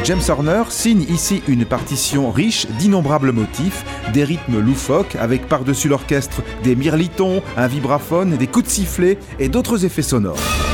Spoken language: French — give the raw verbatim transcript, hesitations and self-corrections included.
James Horner signe ici une partition riche d'innombrables motifs, des rythmes loufoques avec par-dessus l'orchestre des mirlitons, un vibraphone, des coups de sifflet et d'autres effets sonores.